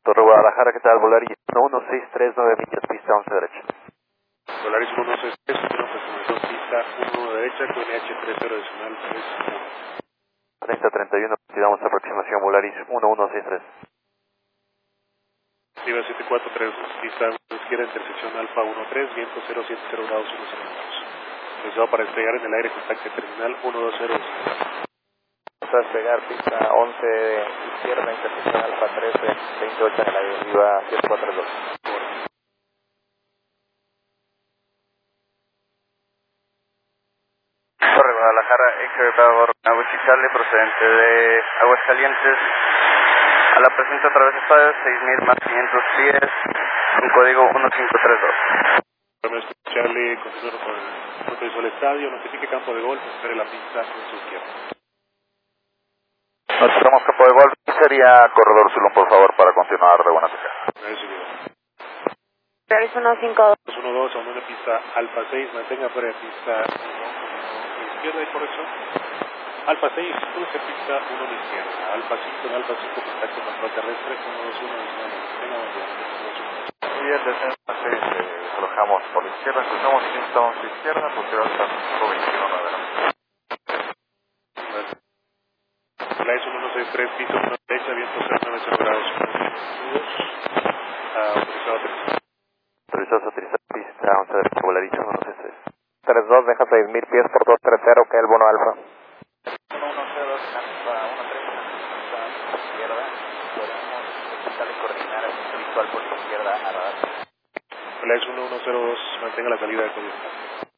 Torre Guadalajara, ¿qué tal? Volaris 11639 millas, pista 11 derecha. Volaris 163, aproximación pista 1 derecha, con NH30 decimal 3. 3031, continuamos aproximación Volaris 1163. Viva 743, pista 1 izquierda, intersección Alfa 13, viento 070 grados 10 minutos. Deseo para despegar en el aire, contacte terminal 120. Vamos a despegar pista 11 izquierda, intersección Alfa 13, 28 en el aire, Viva 742. Torre Guadalajara, Ex-Bravo, Charlie, procedente de Aguascalientes, a la presente a través de espacio 6000 más 500 pies, con código 1532. Charlie, continúa con el proceso del estadio, notifique campo de golf, espere la pista en su izquierda. Nos estamos campo de golf, sería corredor Zulón, por favor, para continuar de buena fecha. Volaris 152. 12, abandone pista Alfa 6, mantenga fuera de pista 1 izquierda y corrección. Alfa 6, cruce pista 1 a la izquierda. Alfa 5, en Alfa 5, contacto control terrestre, 121, venga, buen día. Muy bien, desde 6, colocamos por la izquierda, cruzamos pista 11 izquierda, posterior hasta 21 adelante. Volaris 163, piso 1 derecha, viento 090 grados. Autorizado a aterrizar. Autorizado a aterrizar pista 11 derecha, Volaris 163. 32, deja 6000 pies por 230, que es el bono Alfa. 102, Alfa 13, izquierda, podemos empezar a coordinar el punto visual por la izquierda a radar. Volaris 1102, mantenga la salida de código.